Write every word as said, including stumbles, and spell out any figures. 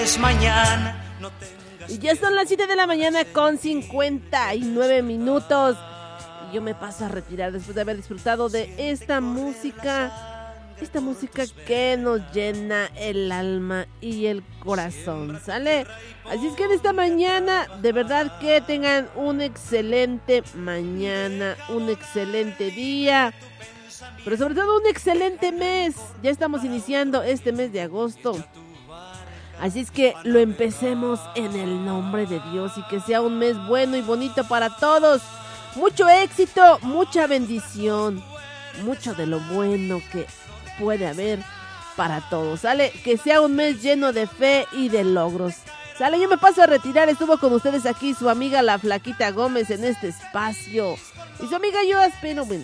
Es mañana, no y ya son las siete de la mañana con cincuenta y nueve minutos. Y yo me paso a retirar después de haber disfrutado de esta música. Esta música que nos llena el alma y el corazón, ¿sale? Así es que en esta mañana, de verdad que tengan un excelente mañana, un excelente día, pero sobre todo un excelente mes. Ya estamos iniciando este mes de agosto. Así es que lo empecemos en el nombre de Dios y que sea un mes bueno y bonito para todos. Mucho éxito, mucha bendición, mucho de lo bueno que puede haber para todos, ¿sale? Que sea un mes lleno de fe y de logros, ¿sale? Yo me paso a retirar, estuvo con ustedes aquí su amiga la Flaquita Gómez en este espacio y su amiga yo espero, bueno,